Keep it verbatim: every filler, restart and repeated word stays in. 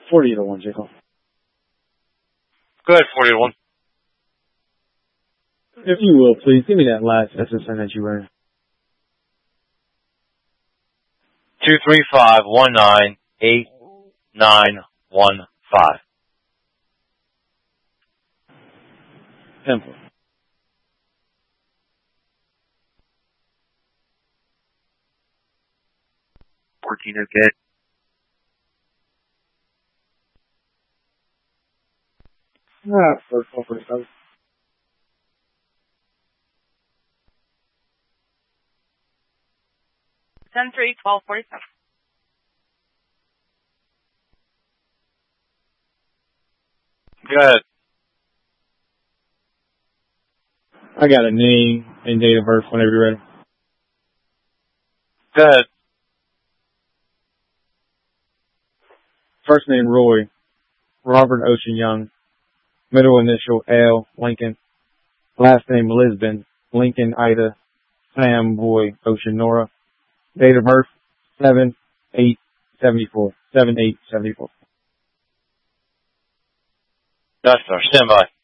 forty to one, Jacob. Go ahead, forty to one. If you will, please, give me that last S S N that you ran. Two three five one nine eight nine one five. Temple. Fourteen okay. Ah, first one for the seven. Ten three twelve forty seven. Go ahead. I got a name and date of birth whenever you're ready. Go ahead. First name Roy, Robert Ocean Young. Middle initial L, Lincoln. Last name Lisbon, Lincoln Ida, Sam Boy Ocean Nora. Date of birth seven eight seventy-four. seven eight seventy-four. That's our standby.